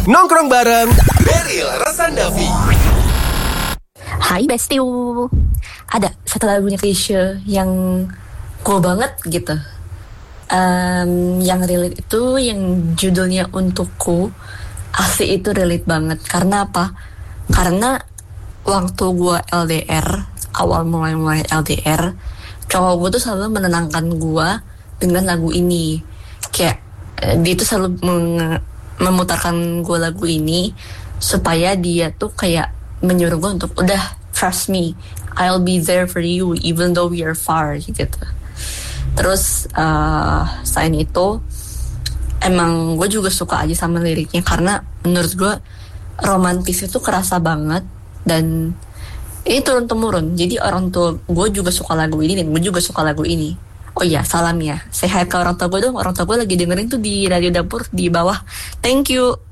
Nongkrong bareng Beril Rasandavi. Hai Bestiu. Ada satu lagunya Chrisye yang cool banget gitu. Yang relate itu yang judulnya Untukku. Asli itu relate banget. Karena apa? Karena waktu gue LDR, awal mulai LDR, cowok gue tuh selalu menenangkan gue dengan lagu ini. Kayak dia tuh selalu memutarkan gue lagu ini supaya dia tuh kayak menyuruh gue untuk udah trust me, I'll be there for you even though we are far gitu. Terus selain itu emang gue juga suka aja sama liriknya karena menurut gue romantis itu kerasa banget dan ini turun temurun. Jadi orang tua gue juga suka lagu ini dan gue juga suka lagu ini. Oh iya, salam ya. Say hi ke orang tua gue dong. Orang tua gue lagi dengerin tuh di radio dapur di bawah. Thank you.